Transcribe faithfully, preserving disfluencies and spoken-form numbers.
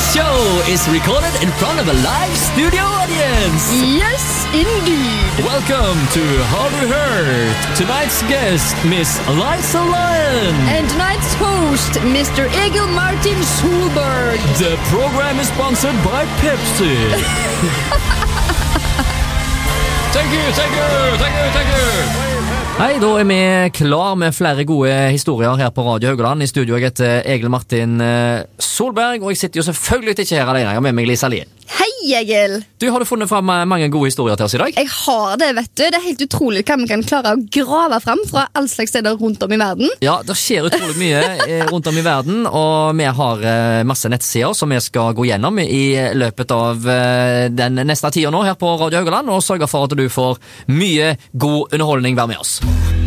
show is recorded in front of a live studio audience. Yes, indeed. Welcome to Har du hørt? Tonight's guest, Miss Liza Lyon. And tonight's host, Mister Egil Martin Solberg. The program is sponsored by Pepsi. Thank you, thank you, thank you, thank you. Hei, da er vi klar med flere gode historier her på Radio Haugaland. I studio jeg heter Egil Martin Solberg, og jeg sitter jo selvfølgelig ikke her alene. Jeg har med meg Liza Lyon. Hei, Egil. Du, har du funnet frem mange gode historier til oss i dag? Jeg har det, vet du. Det er helt utrolig hva vi kan klare å grave frem fra alle slags steder rundt om i verden. Ja, det skjer utrolig mye rundt om i verden, og vi har masse nettsider som vi skal gå gjennom i løpet av den neste tida nå her på Radio Haugaland, og sørge for at du får mye god underholdning. Vær med oss.